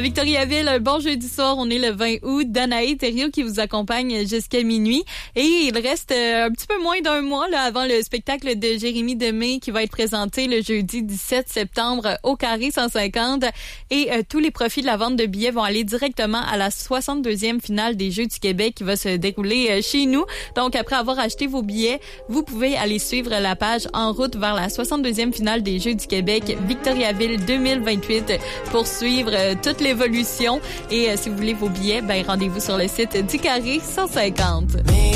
À Victoriaville, un bon jeudi soir, on est le 20 août. Danae Thériault qui vous accompagne jusqu'à minuit. Et il reste un petit peu moins d'un mois là, avant le spectacle de Jérémy Demé qui va être présenté le jeudi 17 septembre au Carré 150. Et tous les profits de la vente de billets vont aller directement à la 62e finale des Jeux du Québec qui va se dérouler chez nous. Donc, après avoir acheté vos billets, vous pouvez aller suivre la page En route vers la 62e finale des Jeux du Québec Victoriaville 2028 pour suivre toute l'évolution. Et si vous voulez vos billets, ben rendez-vous sur le site du Carré 150.